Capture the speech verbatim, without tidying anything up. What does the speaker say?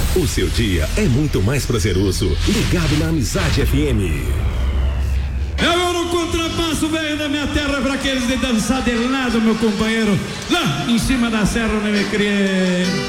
O seu dia é muito mais prazeroso ligado na Amizade F M. Eu no contrapasso velho da minha terra pra aqueles de dançar de lado, meu companheiro. Lá em cima da serra onde me criei.